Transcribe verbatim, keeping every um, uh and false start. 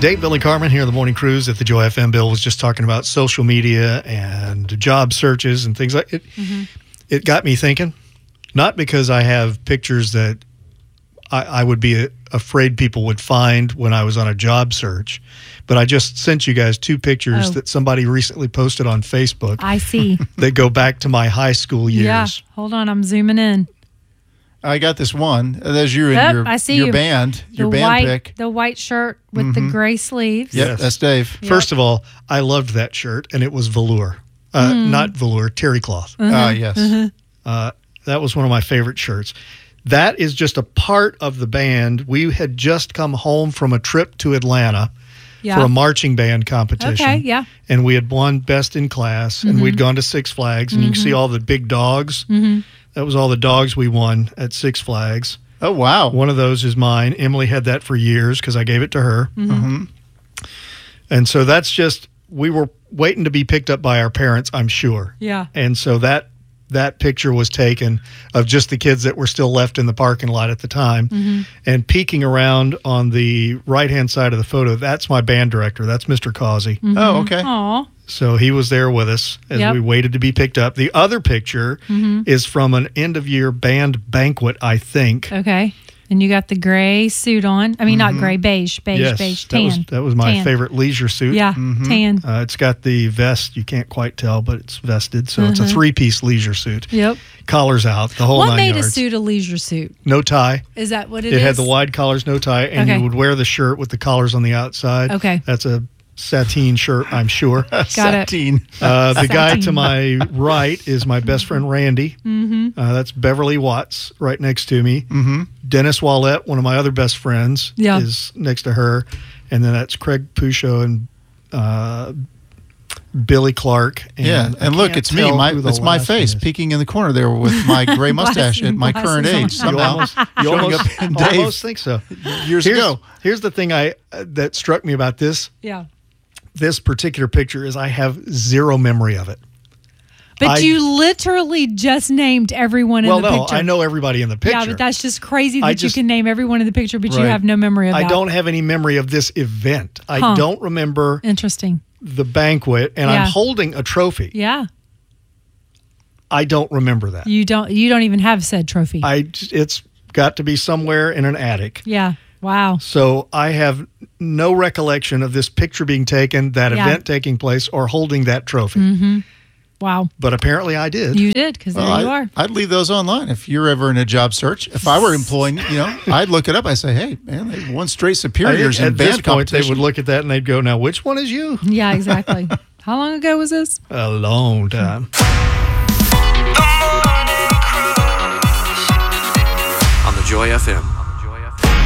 Dave, Billy Carmen here, the Morning Cruise at the Joy F M. Bill was just talking about social media and job searches and things like it. Mm-hmm. It got me thinking, not because I have pictures that I, I would be afraid people would find when I was on a job search, but I just sent you guys two pictures oh. that somebody recently posted on Facebook. I see. That go back to my high school years. Yeah, hold on, I'm zooming in. I got this one. There's you in yep, your, I see your you. band, your the band white, pick. The white shirt with mm-hmm. the gray sleeves. Yep, yes, that's Dave. Yep. First of all, I loved that shirt, and it was velour. Uh, mm. Not velour, terry cloth. Ah, uh, yes. Mm-hmm. Uh, that was one of my favorite shirts. That is just a part of the band. We had just come home from a trip to Atlanta yeah. for a marching band competition. Okay, yeah. And we had won best in class, mm-hmm. and we'd gone to Six Flags, and mm-hmm. you can see all the big dogs. Mm-hmm. That was all the dogs we won at Six Flags. Oh, wow. One of those is mine. Emily had that for years because I gave it to her. Mm-hmm. Mm-hmm. And so that's just, we were waiting to be picked up by our parents, I'm sure. Yeah. And so that that picture was taken of just the kids that were still left in the parking lot at the time. Mm-hmm. And peeking around on the right-hand side of the photo, that's my band director. That's Mister Causey. Mm-hmm. Oh, okay. Aw. So he was there with us as yep. we waited to be picked up. The other picture mm-hmm. is from an end-of-year band banquet, I think. Okay. And you got the gray suit on. I mean, mm-hmm. not gray, beige, beige, yes, beige, tan. That was, that was my tan. favorite leisure suit. Yeah, mm-hmm. tan. Uh, it's got the vest. You can't quite tell, but it's vested. So mm-hmm. it's a three-piece leisure suit. Yep. Collars out, the whole what nine made yards. a suit a leisure suit? No tie. Is that what it, it is? It had the wide collars, no tie, and okay. you would wear the shirt with the collars on the outside. Okay. That's a sateen shirt, I'm sure. Got sateen. it. Uh, the guy to my right is my best friend, Randy. Mm-hmm. Uh, that's Beverly Watts right next to me. Mm-hmm. Dennis Wallette, one of my other best friends, yeah. is next to her. And then that's Craig Pusho and uh, Billy Clark. And yeah, and look, it's me. My It's my face peeking in the corner there with my gray mustache at my current age. You almost, you almost, up in Dave almost think so. Years here's, ago. Here's the thing I uh, that struck me about this. Yeah. This particular picture is I have zero memory of it. But I, you literally just named everyone well, in the no, picture. I know everybody in the picture. Yeah, but that's just crazy that just, you can name everyone in the picture, but right. you have no memory of I that. I don't have any memory of this event. I huh. don't remember Interesting. the banquet, and yeah. I'm holding a trophy. Yeah. I don't remember that. You don't You don't even have said trophy. I, it's got to be somewhere in an attic. Yeah. Wow. So I have no recollection of this picture being taken, that yeah. event taking place, or holding that trophy. Mm-hmm. Wow. But apparently I did. You did, because well, there you I, are. I'd leave those online if you're ever in a job search. If I were employing, you know, I'd look it up. I'd say, hey, man, they won straight superiors I, in at band this point, competition. they would look at that and they'd go, now, which one is you? Yeah, exactly. How long ago was this? A long time. On the Joy F M.